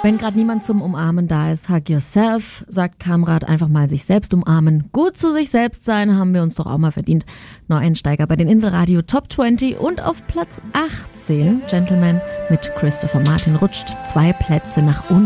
Wenn gerade niemand zum Umarmen da ist, hug yourself, sagt Kamrat, einfach mal sich selbst umarmen. Gut zu sich selbst sein, haben wir uns doch auch mal verdient. Neueinsteiger bei den Inselradio Top 20 und auf Platz 18, Gentleman mit Christopher Martin rutscht 2 Plätze nach unten.